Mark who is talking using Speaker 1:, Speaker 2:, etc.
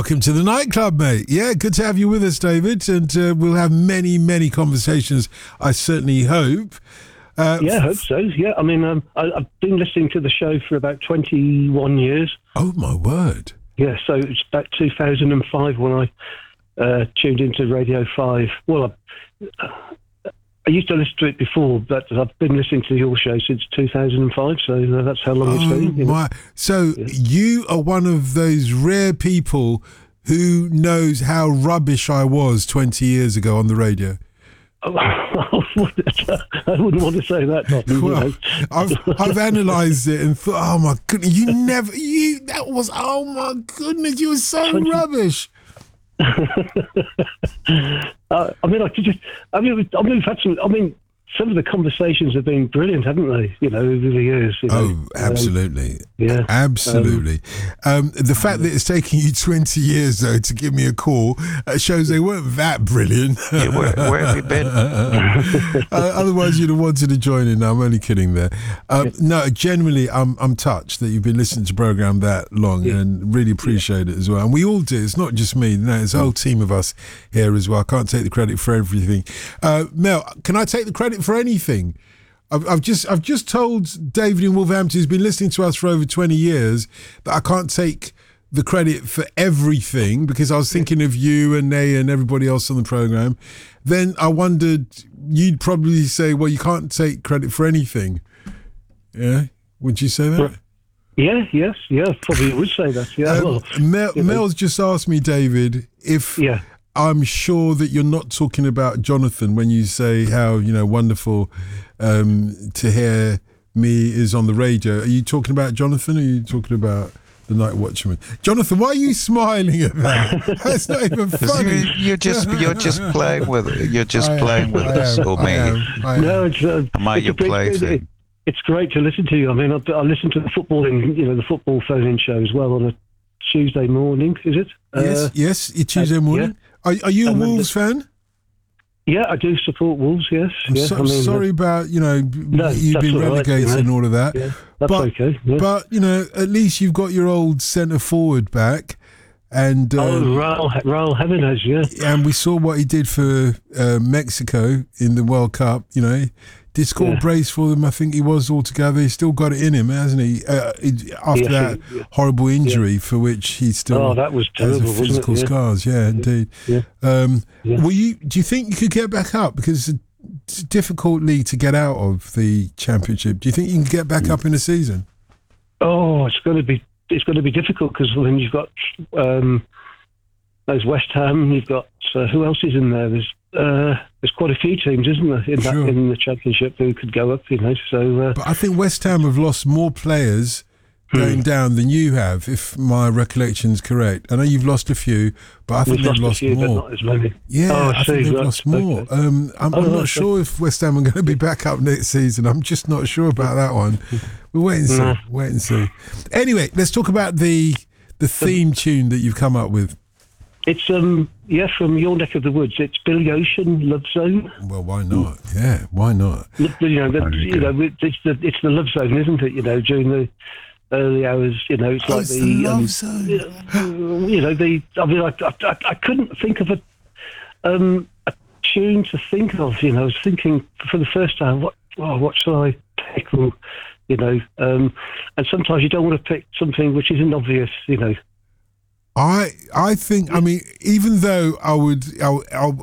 Speaker 1: Welcome to the nightclub, mate. Yeah, good to have you with us, David. And we'll have many, many conversations, I certainly hope.
Speaker 2: I hope so. Yeah, I mean, I've been listening to the show for about 21 years.
Speaker 1: Oh, my word.
Speaker 2: Yeah, so it's about 2005 when I tuned into Radio 5. Well, I used to listen to it before, but I've been listening to your show since 2005, so that's how long it's been. You know?
Speaker 1: So you are one of those rare people who knows how rubbish I was 20 years ago on the radio.
Speaker 2: I wouldn't want to say that.
Speaker 1: Well, I've analysed it and thought, oh my goodness, oh my goodness, you were so rubbish. Some of the conversations have been brilliant, haven't they? You know, over the years. You know? Oh, absolutely.
Speaker 2: Yeah,
Speaker 1: absolutely. The fact that it's taking you 20 years though to give me a call shows they weren't that brilliant.
Speaker 3: Yeah, where have you been?
Speaker 1: Otherwise, you'd have wanted to join in. No, I'm only kidding there. No, genuinely, I'm touched that you've been listening to the program that long, and really appreciate it as well. And we all do. It's not just me. No, it's a whole team of us here as well. I can't take the credit for everything. Mel, can I take the credit for anything? I've just told David in Wolverhampton, who's been listening to us for over 20 years, that I can't take the credit for everything because I was thinking of you and Nay and everybody else on the programme. Then I wondered, you'd probably say, well, you can't take credit for anything. Yeah? Would you say that?
Speaker 2: Yeah, probably would say that. Yeah.
Speaker 1: Mel's just asked me, David, if I'm sure that you're not talking about Jonathan when you say how, wonderful to hear me is on the radio. Are you talking about Jonathan or are you talking about the Night Watchman? Jonathan, why are you smiling at that? That's not even funny.
Speaker 3: You're just playing with it. You're just playing with us or me. Am I your plaything?
Speaker 2: It's great to listen to you. I mean, I listen to the football phone-in show as well on a Tuesday morning. Is it?
Speaker 1: Yes, Tuesday morning. Yeah. Are you a Wolves fan?
Speaker 2: Yeah, I do support Wolves. Yes.
Speaker 1: I'm sorry about you've been relegated and all of that.
Speaker 2: Yeah, that's okay. Yeah.
Speaker 1: But at least you've got your old centre forward back. And
Speaker 2: Raul Jimenez, yeah.
Speaker 1: And we saw what he did for Mexico in the World Cup. Did score a brace for them, I think he was altogether. He's still got it in him, hasn't he? After that horrible injury for which he still
Speaker 2: that was terrible,
Speaker 1: has physical scars. Yeah, indeed.
Speaker 2: Yeah.
Speaker 1: Do you think you could get back up? Because it's a difficult league to get out of the Championship. Do you think you can get back up in a season?
Speaker 2: Oh, it's going to be difficult because when you've got there's West Ham, you've got who else is in there? There's quite a few teams, isn't there, in the Championship who could go up, So,
Speaker 1: but I think West Ham have lost more players going down than you have, if my recollection's correct. I know you've lost a few, but I think they've lost more.
Speaker 2: But not as many.
Speaker 1: Yeah, I think they've lost more. Okay. I'm not sure if West Ham are going to be back up next season. I'm just not sure about that one. We'll wait and see. Anyway, let's talk about the theme tune that you've come up with.
Speaker 2: It's from your neck of the woods. It's Billy Ocean, Love Zone.
Speaker 1: Well, why not? Yeah, why not?
Speaker 2: It's the Love Zone, isn't it? During the early hours, it's like the
Speaker 1: Love Zone.
Speaker 2: I couldn't think of a tune to think of. I was thinking for the first time, what shall I pick? And sometimes you don't want to pick something which isn't obvious.
Speaker 1: I think, even though I'll